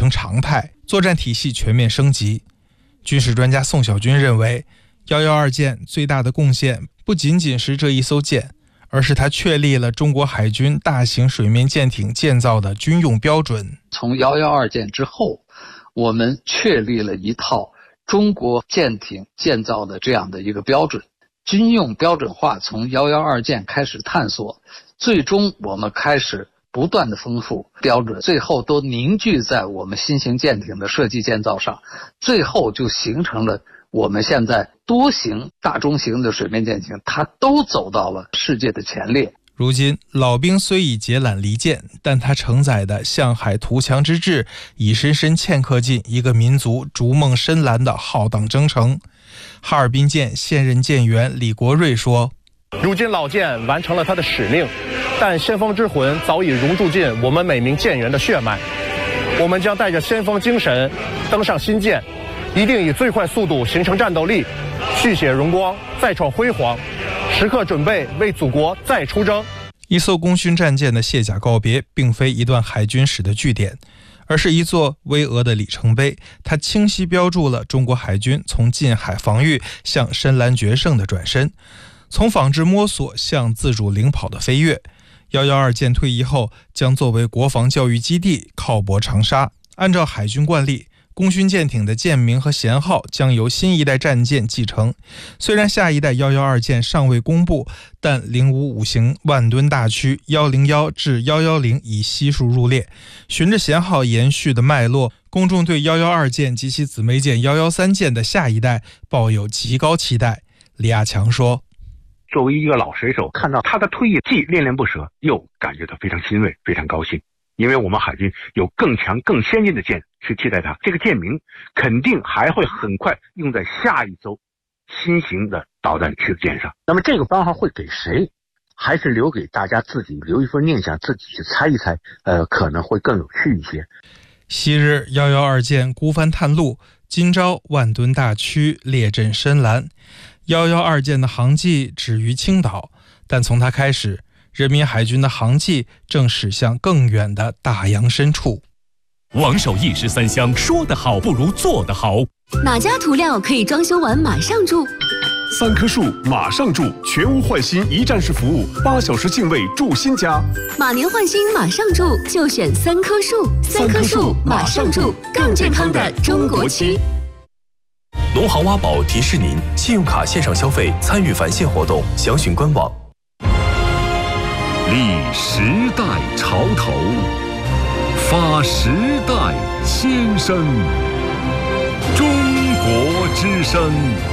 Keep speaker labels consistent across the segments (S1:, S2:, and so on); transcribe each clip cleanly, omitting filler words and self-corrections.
S1: 成常态，作战体系全面升级。军事专家宋小军认为，112舰最大的贡献不仅仅是这一艘舰，而是它确立了中国海军大型水面舰艇建造的军用标准。
S2: 从112舰之后，我们确立了一套中国舰艇建造的这样的一个标准，军用标准化从112舰开始探索，最终我们开始不断的丰富标准，最后都凝聚在我们新型舰艇的设计建造上，最后就形成了我们现在多型、大中型的水面舰艇，它都走到了世界的前列。
S1: 如今老兵虽已解缆离舰，但它承载的向海图强之志已深深嵌刻进一个民族逐梦深蓝的浩荡征程。哈尔滨舰现任舰员李国瑞说，
S3: 如今老舰完成了它的使命，但先锋之魂早已融入进我们每名舰员的血脉。我们将带着先锋精神登上新舰，一定以最快速度形成战斗力，续写荣光，再创辉煌，时刻准备为祖国再出征。
S1: 一艘功勋战舰的卸甲告别并非一段海军史的据点，而是一座巍峨的里程碑，它清晰标注了中国海军从近海防御向深蓝决胜的转身，从仿制摸索向自主领跑的飞跃。112舰退役后将作为国防教育基地靠泊长沙。按照海军惯例，功勋舰艇的舰名和舷号将由新一代战舰继承。虽然下一代112舰尚未公布，但055型万吨大驱101至110已悉数入列。循着舷号延续的脉络，公众对112舰及其姊妹舰113舰的下一代抱有极高期待。李亚强说，
S4: 作为一个老水手，看到他的退役，既恋恋不舍，又感觉到非常欣慰，非常高兴。因为我们海军有更强更先进的舰去替代它，这个舰名肯定还会很快用在下一艘新型的导弹驱逐舰上。那么这个番号会给谁，还是留给大家自己留一份念想，自己去猜一猜，可能会更有趣一些。
S1: 昔日112舰孤帆探路，今朝万吨大驱列阵深蓝。112舰的航迹止于青岛，但从它开始，人民海军的航迹正驶向更远的大洋深处。
S5: 王守义13香，说得好不如做得好。
S6: 哪家涂料可以装修完马上住
S7: ？3棵树马上住，全屋换新一站式服务，8小时净位住新家。
S6: 马年换新马上住，就选3棵树。3棵树马上住，更健康的中国区。
S5: 农行挖宝提示您，信用卡线上消费参与返现活动，详询官网。
S7: 立时代潮头，发时代先声，中国之声。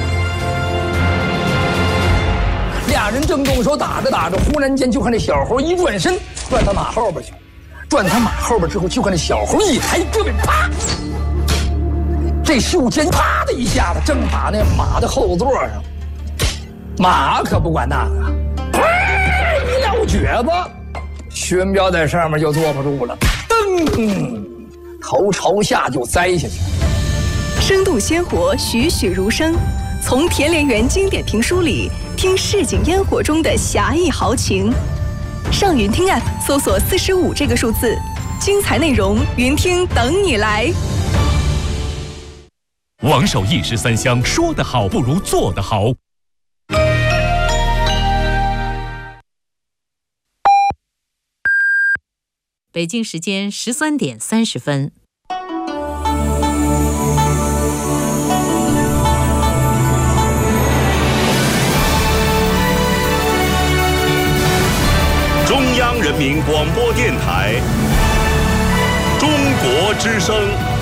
S8: 俩人正动手打着打着，忽然间就看这小猴一转身，转到马后边去，转他马后边之后，就看这小猴一抬胳膊，啪！这袖尖啪的一下子正打那马的后座上，马可不管那个，一撂蹶子，徐彪在上面就坐不住了，噔，头朝下就栽下去。
S9: 生动鲜活，栩栩如生。从田连元经典评书里听市井烟火中的侠义豪情。上云听 App 搜索45这个数字，精彩内容云听等你来。
S5: 王守义13香，说得好不如做得好。
S10: 北京时间13点30分。
S11: 中央人民广播电台，中国之声。